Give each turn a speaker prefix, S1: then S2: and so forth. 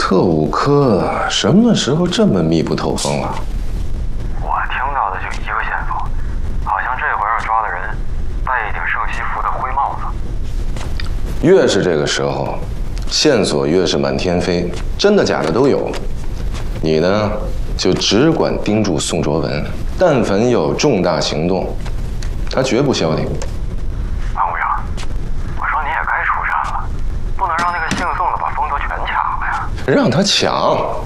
S1: 特务科什么时候这么密不透风了？
S2: 我听到的就一个线索，好像这回要抓的人戴一顶圣西服的灰帽子。
S1: 越是这个时候，线索越是满天飞，真的假的都有。你呢，就只管盯住宋卓文，但凡有重大行动，他绝不消停。
S2: 王部长，我说你也该出山了，不能让那个姓宋的把风头全抢了呀。
S1: 让他抢，